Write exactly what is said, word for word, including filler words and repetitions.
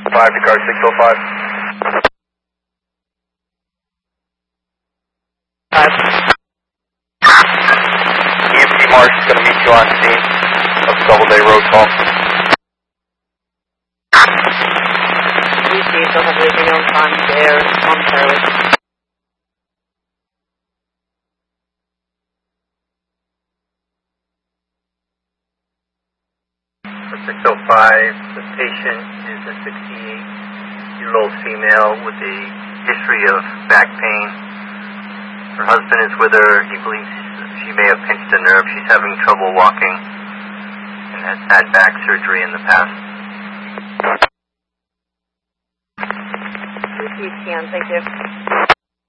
five to car six oh five. Five. E M C Marsh is going to meet you on scene of Doubleday Road call. E C, don't have anything on time there, on Charlie. six oh five, the patient is a sixty-eight-year-old female with a history of back pain. Her husband is with her. He believes she may have pinched a nerve. She's having trouble walking and has had back surgery in the past. E C scan, thank you.